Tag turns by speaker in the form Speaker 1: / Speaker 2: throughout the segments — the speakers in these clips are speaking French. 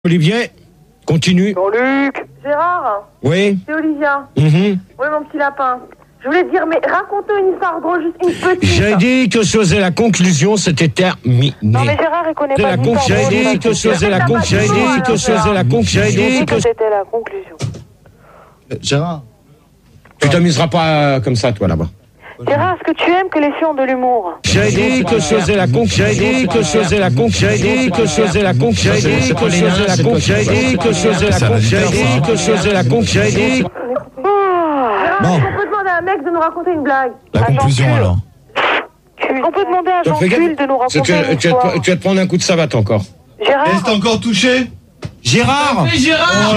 Speaker 1: Olivier, continue.
Speaker 2: Bon, Luc. Gérard.
Speaker 1: Oui.
Speaker 2: C'est Olivia. Oui, mon petit lapin. Je voulais te dire, mais raconte-nous une histoire drôle, juste une petite.
Speaker 1: J'ai dit que je faisais la conclusion, c'était terminé.
Speaker 2: Non, mais Gérard, il connaît pas l'histoire drôle.
Speaker 1: J'ai dit que je faisais la conclusion. J'ai dit que je faisais la conclusion.
Speaker 2: J'ai dit que c'était la conclusion.
Speaker 3: Gérard.
Speaker 1: Tu t'amuseras pas comme ça, toi, là-bas.
Speaker 2: Gérard, est-ce que tu aimes que les filles ont de l'humour?
Speaker 1: J'ai dit que je faisais la conclusion. J'ai dit que je faisais la conclusion. J'ai dit que je faisais la conclusion. J'ai dit que je faisais la conclusion. J'ai dit que je faisais la conclusion. J'ai dit que je faisais la conclusion. J'ai dit.
Speaker 2: Gérard, on peut demander à un mec de nous raconter une blague.
Speaker 3: La conclusion, alors.
Speaker 2: On peut demander à Jean-Cul de nous raconter une histoire.
Speaker 1: Tu vas te prendre un coup de savate encore.
Speaker 2: Gérard.
Speaker 3: Est-ce que t'es encore touché?
Speaker 1: Gérard.
Speaker 3: Gérard.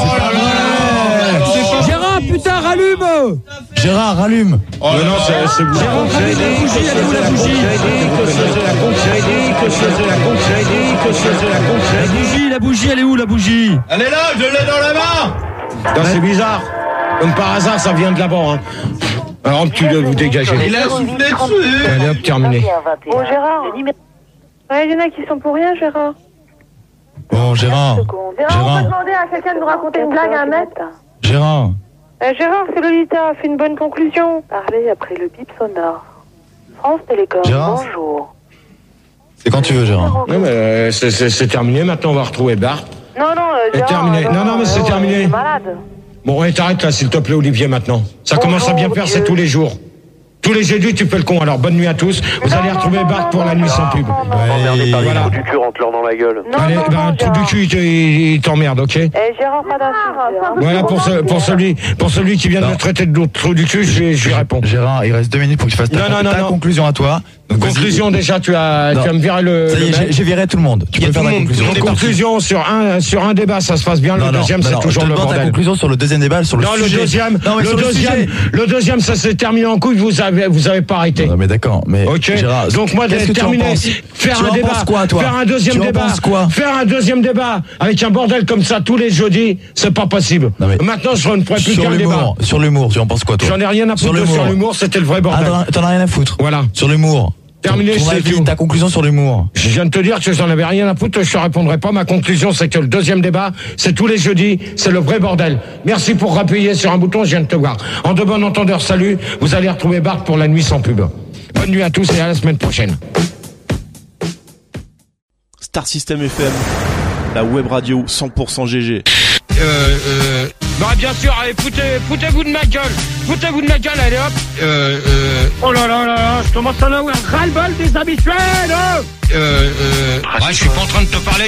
Speaker 4: Gérard, putain, rallume!
Speaker 3: Gérard, rallume.
Speaker 1: Oh non, c'est bon.
Speaker 4: Gérard,
Speaker 1: J'ai dit que je faisais la conclusion. J'ai dit que je faisais la conclusion. J'ai dit que je faisais la conclusion. J'ai dit que je faisais la conclusion.
Speaker 4: La bougie, elle est où la bougie?
Speaker 3: Elle est là, je l'ai dans la main.
Speaker 1: Putain, c'est bizarre. Comme par hasard, ça vient de là-bas. Hein. Alors, tu dois vous dégager.
Speaker 3: Il a soufflé dessus.
Speaker 1: Allez, hop, terminé.
Speaker 2: Bon, Gérard. Ouais, il y en a qui sont pour rien, Gérard.
Speaker 3: Bon, Gérard.
Speaker 2: Gérard, on peut
Speaker 3: Gérard.
Speaker 2: demander à quelqu'un de nous raconter une blague à un mec.
Speaker 3: Gérard.
Speaker 2: Gérard, c'est Lolita, fais une bonne conclusion. Parlez après le bip sonore. France Télécom,
Speaker 3: Gérard.
Speaker 2: bonjour.
Speaker 3: C'est quand tu veux, Gérard.
Speaker 1: Non, mais c'est terminé. Maintenant, on va retrouver Bart.
Speaker 2: Non,
Speaker 1: C'est
Speaker 2: Gérard.
Speaker 1: terminé. Non, mais c'est terminé.
Speaker 2: T'es malade.
Speaker 1: Bon, et t'arrêtes là, s'il te plaît, Olivier, maintenant. Ça commence à bien faire, c'est tous les jours. Tous les jeudis, tu fais le con. Alors, bonne nuit à tous. Vous allez retrouver Bart pour la nuit sans pub.
Speaker 5: Emmerdé par les
Speaker 1: Voilà.
Speaker 5: trous du cul, rentre-leur dans la gueule.
Speaker 2: Non,
Speaker 1: Allez,
Speaker 2: non,
Speaker 1: trou du cul, il t'emmerde, ok?
Speaker 2: Gérard, pas d'insulte.
Speaker 1: Voilà, pour celui qui vient de me traiter de trou du cul, je lui réponds.
Speaker 3: Gérard, il reste 2 minutes pour que tu fasses ta conclusion à toi. Donc,
Speaker 1: Conclusion, déjà, tu vas me virer le.
Speaker 3: Ça y est, j'ai viré tout le monde. Tu peux faire la conclusion.
Speaker 1: Conclusion sur un débat, ça se passe bien. Le deuxième, c'est toujours le bordel.
Speaker 3: Ta conclusion sur le deuxième débat, sur le
Speaker 1: non,
Speaker 3: sujet.
Speaker 1: Le deuxième, ça s'est terminé en couille. Vous avez pas arrêté.
Speaker 3: Non, mais d'accord. Mais
Speaker 1: ok.
Speaker 3: Gérard,
Speaker 1: donc moi, terminé. Faire un débat. Faire un deuxième débat. Faire un deuxième débat avec un bordel comme ça tous les jeudis, c'est pas possible. Maintenant, je ne ferai plus qu'un débat.
Speaker 3: Sur l'humour, tu en penses quoi, toi?
Speaker 1: J'en ai rien à foutre sur l'humour. C'était le vrai bordel.
Speaker 3: T'en as rien à foutre.
Speaker 1: Voilà.
Speaker 3: Sur l'humour.
Speaker 1: Terminé, c'est tout.
Speaker 3: Ta conclusion sur l'humour.
Speaker 1: Je viens de te dire que j'en avais rien à foutre, je te répondrai pas. Ma conclusion, c'est que le deuxième débat, c'est tous les jeudis, c'est le vrai bordel. Merci pour appuyer sur un bouton, je viens de te voir. En de bon entendeur, salut. Vous allez retrouver Bart pour la nuit sans pub. Bonne nuit à tous et à la semaine prochaine.
Speaker 6: Star System FM, la web radio 100% GG.
Speaker 1: Bah bien sûr, allez, foutez-vous de ma gueule. Foutez-vous de ma gueule, allez hop. Oh là là là là, je commence à en avoir ras-le-bol des habituels. Je suis pas en train de te parler